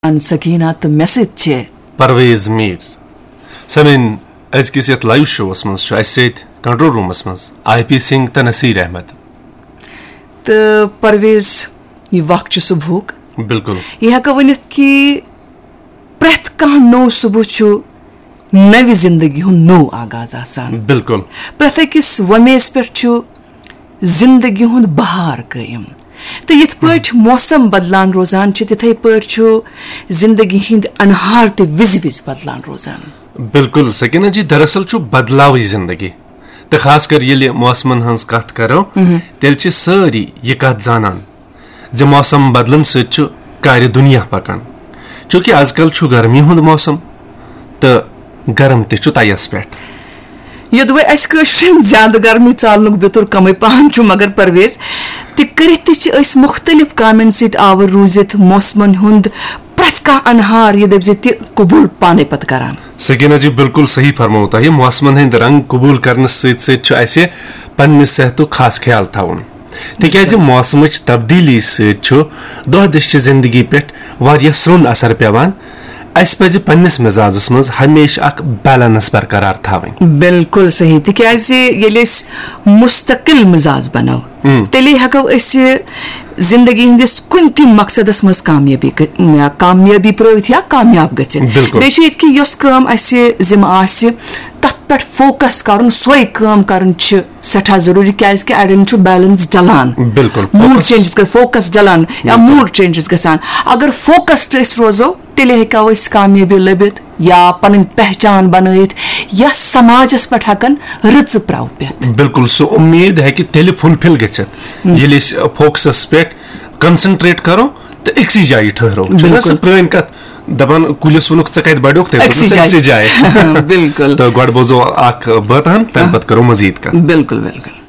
Sakina to message Parvez Mir. Samin azkis yat live show asmans chu aset control room asmans IP Singh ta Nasir Ahmed. To Parvez ye waqt chu subhuk. Bilkul. Ye heka wanit ki pret kah no subh chu navi zindagi hun no agaz asan. Bilkul. Pret ekis wames per chu zindagi hun bahar qaim. तो यथ पट मौसम बदलान रोजान तिथे पट जिंदगी हिंद अनहार ते विज विज बदलान रोजान बिल्कुल सकीना जी दरअसल बदलाव जिंदगी तो खास कर ये मौसमन हंस कत करो तेल सारी ये कत जानन जे मौसम बदलन सर दुनिया पकान चूंकि आजकल गर्मी हुंद मौसम तो गर्म तयस पे यदि ज्यादा गर्मी चालनुक बेतुर कम पहन मगर परवेज तह मुख्तलिफ कामें सत आवर रूजित मौसमन हुंद प्रत कह अनहार ये दप कबूल पाने पत करान सकीना जी बिल्कुल सही फरमो तह मौसमन हंद रंग कबूल करने सत सेहतु खास ख्याल थवन तिक मौसम तब्दीली सह जिंदगी पे स्रोन असर पेवान अस पज पन्निस मिजाजस मज हमेशा अक बैलेंस बरकरार थावनी बिल्कुल सही तिक मुस्तकिल मिजाज बनो तेले हको जिंदगी हंदिस कुन ति मकसदस मज कामयाबी प्रवित या कामयाब गसित बेशु यत कि यस काम असे जिम आसे तत पेट फोकस करन सोय काम करन छ सठा जरूरी क्याज कि अडन छु बैलेंस डलान बिल्कुल मूड चेंजेस कर फोकस डलान या मूड चेंजेस गसान अगर फोकस्ड इस रोजो तेले हेका इस कामयाबी लबित या पन पहचान बनयत या समाजस पे हकन रच प्राव पे बिल्कुल सो उम्मीद है कि तेले फुलफिल गछत ये फोकसस पे कंसंट्रेट करो तो एक्सी जाय ठहरो सो प्रवीण कत दबन कुलिस वनुक च कत बडोक ते एक्सी जाय बिल्कुल तो गड बोजो आख बतहन तन पत करो मजीद का बिल्कुल बिल्कुल